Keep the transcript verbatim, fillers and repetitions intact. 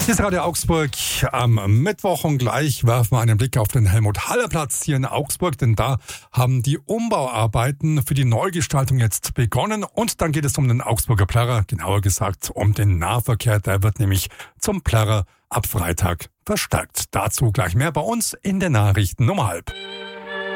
Hier ist Radio Augsburg am Mittwoch und gleich werfen wir einen Blick auf den Helmut-Haller-Platz hier in Augsburg, denn da haben die Umbauarbeiten für die Neugestaltung jetzt begonnen und dann geht es um den Augsburger Plärrer, genauer gesagt um den Nahverkehr, der wird nämlich zum Plärrer ab Freitag verstärkt. Dazu gleich mehr bei uns in den Nachrichten um halb.